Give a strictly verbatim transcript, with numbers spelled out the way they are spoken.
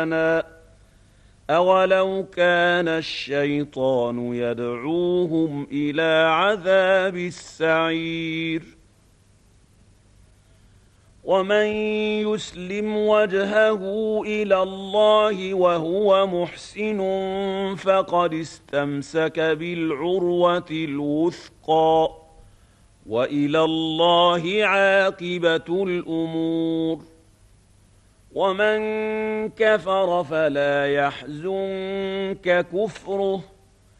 أولو كان الشيطان يدعوهم إلى عذاب السعير ومن يسلم وجهه إلى الله وهو محسن فقد استمسك بالعروة الوثقى وإلى الله عاقبة الأمور ومن كفر فلا يحزنك كفره